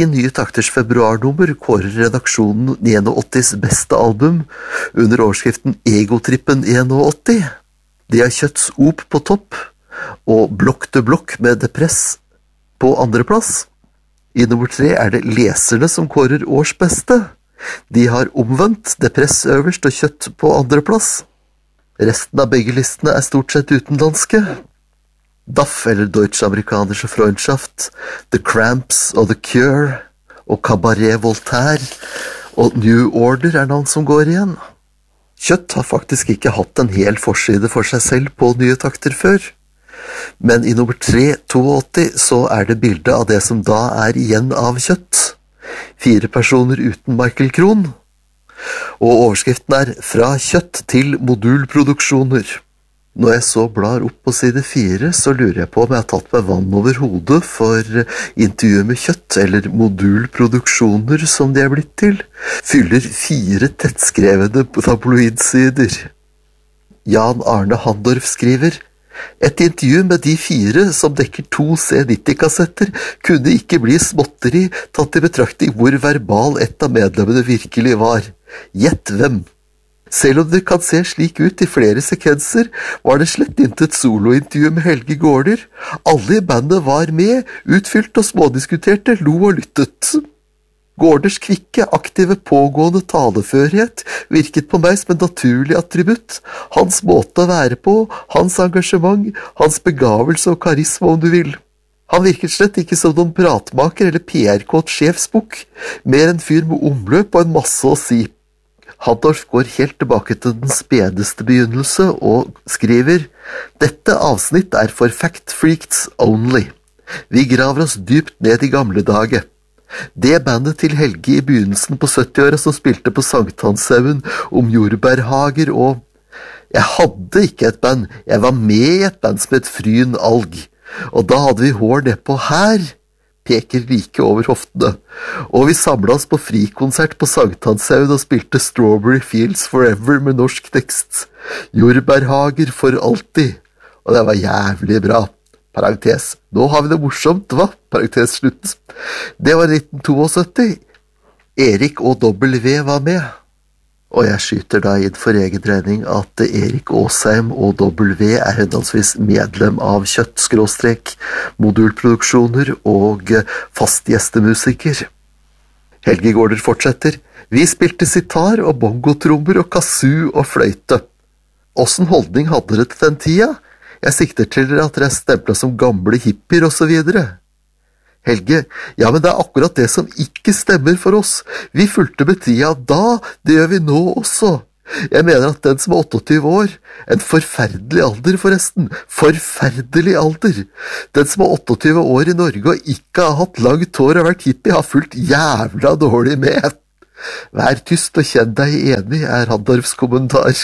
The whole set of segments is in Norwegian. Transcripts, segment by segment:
I Nye Takters februarnummer kårer redaksjonen 81s beste album under overskriften Egotrippen 81. De har Kjøtts Op på topp, og Blokk de Blokk med Depress på andreplass. I nummer 3 det leserne som kårer årsbeste. De har omvendt Depress øverst og Kjøtt på andreplass. Resten av begge listene stort sett utenlandske. DAF, eller Deutsch-Amerikanische Freundschaft, The Cramps og The Cure, og Cabaret Voltaire, og New Order navn som går igjen. Kjøtt har faktisk ikke hatt en hel forside for seg selv på Nye Takter før. Men i nummer 382 så det bildet av det som da igjen av Kjøtt. 4 personer uten Michael Krohn. Og overskriften Fra kjøtt til modulproduksjoner. Når jeg så blar opp på side 4, så lurer jeg på om jeg har tatt meg vann over hodet, for intervjuet med Kjøtt, eller modulproduksjoner som de blitt til, fyller 4 tettskrevede tabloidsider. Jan Arne Handorf skriver: Et intervju med de 4 som dekker 2 C90-kassetter kunne ikke bli småtteri, tatt i betraktning hvor verbal et av medlemmene virkelig var. Gjett hvem? Selv om det kan se slik ut i flere sekvenser, var det slett intet solointervju med Helge Gaarder. Alle i bandet var med, utfylt og smådiskuterte, lo og lyttet. Gaarders kvikke, aktive, pågående taleførighet virket på meg som en naturlig attributt. Hans måte å være på, hans engasjement, hans begavelse og karisma om du vil. Han virket slett ikke som noen pratmaker eller PR-kåt sjefsbukk, mer en fyr med omløp og en masse å si. Handorf går helt tilbake til den spedeste begynnelse og skriver: Dette avsnitt for fact-freaks only. Vi graver oss dypt ned i gamle dager. Det bandet til Helge i begynnelsen på 70-året som spilte på Sankthanshaugen om jordbærhager og... Jeg hadde ikke et band, jeg var med i et band som het Fryn Alg, og da hadde vi hår nedpå her, peker like over hoftene, og vi samlet oss på frikonsert på Sankthanshaugen og spilte Strawberry Fields Forever med norsk tekst. Jordbærhager for alltid, og det var jævlig bra. Parentes. Nå har vi det morsomt, hva? Parentes slutt. Det var 1972. Erik og W var med. Og jeg skyter da inn for egen regning at Erik Åsheim og W henholdsvis medlem av Kjøtt- modulproduksjoner og fast gjestemusiker. Helge Gaarder fortsetter: Vi spilte sitar og bongotrommer og kazoo og fløyte. Åssen holdning hadde dere til den tida? Jeg sikter til dere at dere stemplet som gamle hippier og så videre. Helge: Ja, men det akkurat det som ikke stemmer for oss. Vi fulgte med tida da, det gjør vi nå også. Jeg mener at den som 28 år, en forferdelig alder forresten, forferdelig alder. Den som 28 år i Norge og ikke har hatt langt hår og vært hippie, har fulgt jævla dårlig med. Vær tyst og kjenn deg enig, Handorfs kommentar.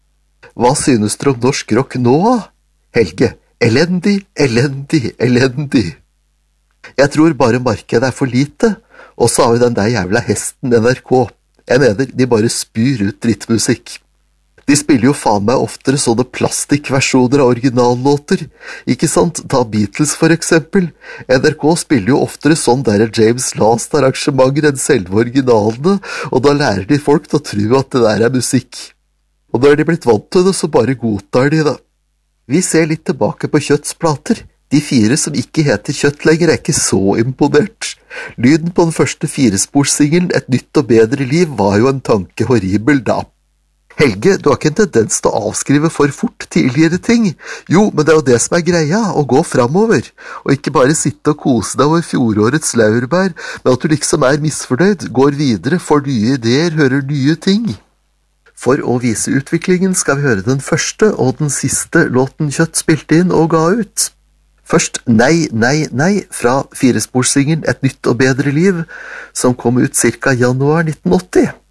Hva synes dere om norsk rock nå? Helge: Elendig, elendig, elendig. Jeg tror bare markedet for lite, og så har vi den der jævla hesten NRK. Jeg mener, de bare spyr ut drittmusikk. De spiller jo faen meg oftere sånne plastikkversjoner av originallåter, ikke sant? Ta Beatles for eksempel. NRK spiller jo oftere sånn der James Last arrangementer enn selve originalene, og da lærer de folk til å tro at det der musikk. Og når de blitt vant til det, så bare godtar de det. Vi ser litt tilbake på Kjøtts plater. De 4 som ikke heter Kjøtt lenger ikke så imponert. Lyden på den første 4-sporssingelen Et nytt og bedre liv var jo en tanke horribel da. Helge, du har ikke en tendens til å avskrive for fort tidligere ting. Jo, men det jo det som greia, å gå framover, og ikke bare sitte og kose deg over fjorårets laurbær, men at du liksom misfornøyd, går videre, får nye ideer, hører nye ting. For å vise utviklingen skal vi høre den første og den siste låten Kjøtt spilte inn og ga ut. Først Nei, nei, nei fra 4-sporssingelen Et nytt og bedre liv, som kom ut ca. januar 1980.